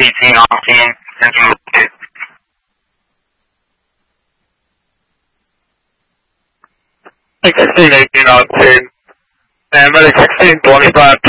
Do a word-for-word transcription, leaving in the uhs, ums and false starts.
eighteen octane engine. sixteen eighteen octane. And medic sixteen twenty-five